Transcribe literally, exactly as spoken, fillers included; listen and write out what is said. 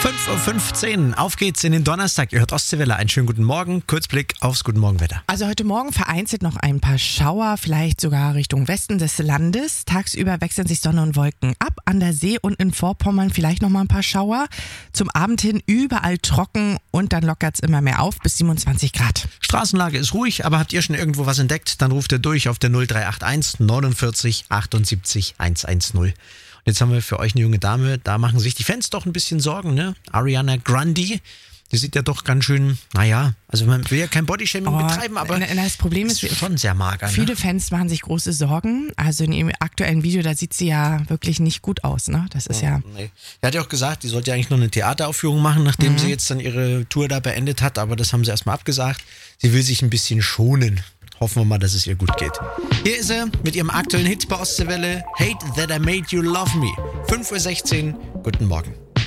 fünf Uhr fünfzehn, auf geht's in den Donnerstag. Ihr hört Ostseewelle, einen schönen guten Morgen. Kurzblick aufs Guten Morgen-Wetter. Also heute Morgen vereinzelt noch ein paar Schauer, vielleicht sogar Richtung Westen des Landes. Tagsüber wechseln sich Sonne und Wolken ab. An der See und in Vorpommern vielleicht noch mal ein paar Schauer. Zum Abend hin überall trocken und dann lockert's immer mehr auf bis siebenundzwanzig Grad. Straßenlage ist ruhig, aber habt ihr schon irgendwo was entdeckt? Dann ruft ihr durch auf der null drei acht eins neunundvierzig achtundsiebzig hundertzehn. Jetzt haben wir für euch eine junge Dame, da machen sich die Fans doch ein bisschen Sorgen, ne? Ariana Grande, die sieht ja doch ganz schön, naja, also man will ja kein Bodyshaming Oh, betreiben, aber na, na, das Problem ist, ist schon sehr mager. Viele Ne? Fans machen sich große Sorgen. Also in ihrem aktuellen Video, da sieht sie ja wirklich nicht gut aus, ne? Das ist ja... Nee. Er hat ja auch gesagt, die sollte ja eigentlich noch eine Theateraufführung machen, nachdem Mhm. sie jetzt dann ihre Tour da beendet hat, aber das haben sie erstmal abgesagt. Sie will sich ein bisschen schonen. Hoffen wir mal, dass es ihr gut geht. Hier ist er mit ihrem aktuellen Hit bei Ostseewelle. Hate That I Made You Love Me. fünf Uhr sechzehn, guten Morgen.